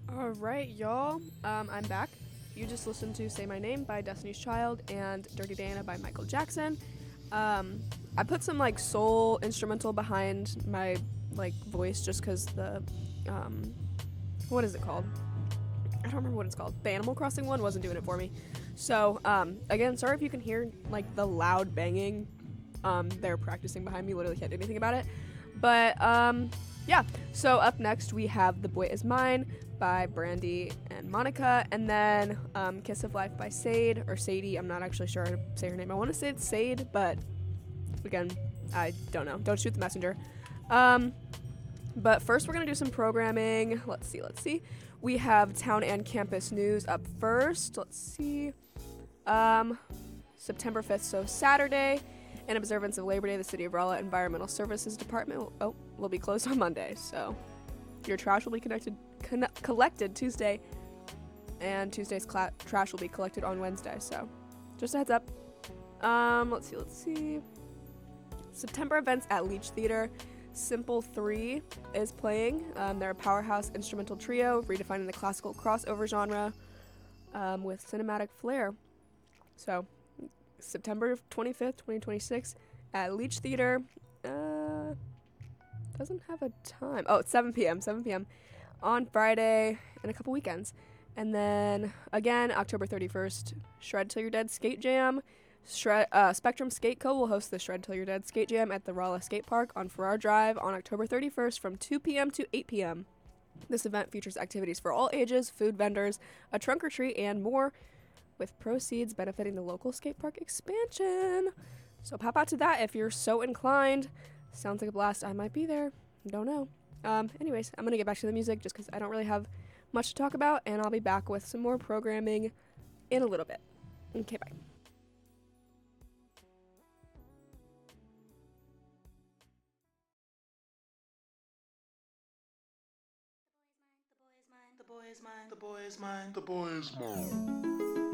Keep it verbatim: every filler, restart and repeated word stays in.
All right, y'all. Um, I'm back. You just listened to "Say My Name" by Destiny's Child and "Dirty Diana" by Michael Jackson. Um, I put some like soul instrumental behind my like voice just because the um, what is it called? I don't remember what it's called. The Animal Crossing one wasn't doing it for me. So um, again, sorry if you can hear like the loud banging. Um, they're practicing behind me. Literally can't do anything about it. But um, yeah. So up next we have "The Boy Is Mine" by Brandy and Monica, and then um, "Kiss of Life" by Sade or Sadie. I'm not actually sure how to say her name. I want to say it's Sade, but again, I don't know. Don't shoot the messenger. Um, but first, we're going to do some programming. Let's see, let's see. We have town and campus news up first. Let's see. Um, September fifth, so Saturday, in observance of Labor Day, the City of Rolla Environmental Services Department will, oh, will be closed on Monday. So your trash will be connected, con- collected Tuesday, and Tuesday's cla- trash will be collected on Wednesday. So just a heads up. Um, let's see, let's see. September events at Leech Theater. Simple three is playing. Um, they're a powerhouse instrumental trio redefining the classical crossover genre um, with cinematic flair. So, September twenty-fifth, twenty twenty-six at Leech Theater. Uh, doesn't have a time. Oh, it's seven p.m. seven p.m. on Friday and a couple weekends. And then again, October thirty-first, Shred Till You're Dead Skate Jam. Shred, uh, Spectrum Skate Co. will host the Shred Till You're Dead Skate Jam at the Rolla Skate Park on Farrar Drive on October thirty-first from two p.m. to eight p.m. This event features activities for all ages, food vendors, a trunk or treat, and more, with proceeds benefiting the local skate park expansion. So pop out to that if you're so inclined. Sounds like a blast. I might be there. Don't know. Um, anyways, I'm going to get back to the music just because I don't really have much to talk about, and I'll be back with some more programming in a little bit. Okay, bye. The boy is mine. The boy is mine. The boy is mine.